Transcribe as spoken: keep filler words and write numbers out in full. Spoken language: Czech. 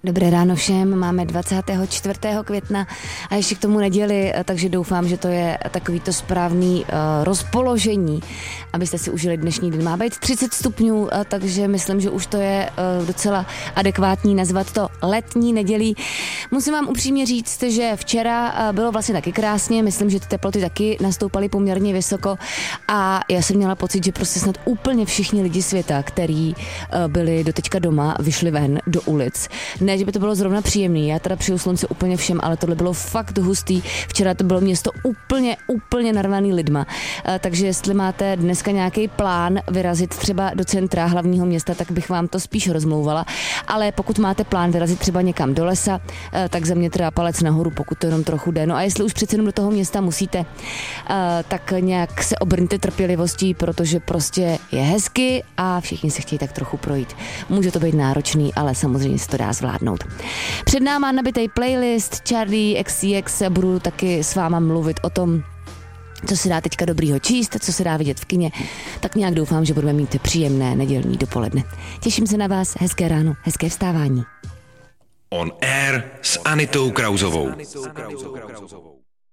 Dobré ráno všem, máme dvacátého čtvrtého května a ještě k tomu neděli, takže doufám, že to je takový to správný uh, rozpoložení, abyste si užili dnešní den. Má být třicet stupňů, uh, takže myslím, že už to je uh, docela adekvátní nazvat to letní nedělí. Musím vám upřímně říct, že včera uh, bylo vlastně taky krásně, myslím, že ty teploty taky nastoupaly poměrně vysoko a já jsem měla pocit, že prostě snad úplně všichni lidi světa, který uh, byli doteďka doma, vyšli ven do ulic. Ne, že by to bylo zrovna příjemný, já teda přiju slunce úplně všem, ale tohle bylo fakt hustý. Včera to bylo město úplně, úplně narvaný lidma. Takže jestli máte dneska nějaký plán vyrazit třeba do centra hlavního města, tak bych vám to spíš rozmlouvala. Ale pokud máte plán vyrazit třeba někam do lesa, tak za mě teda palec nahoru, pokud to jenom trochu jde. No a jestli už přece jenom do toho města musíte, tak nějak se obrňte trpělivostí, protože prostě je hezky a všichni se chtějí tak trochu projít. Může to být náročný, ale samozřejmě se to dá zvládnout. Před náma nabitej playlist Charlie X C X, budu taky s váma mluvit o tom, co se dá teďka dobrýho číst, co se dá vidět v kině, tak nějak doufám, že budeme mít příjemné nedělní dopoledne. Těším se na vás, hezké ráno, hezké vstávání. On Air s Anitou Krausovou.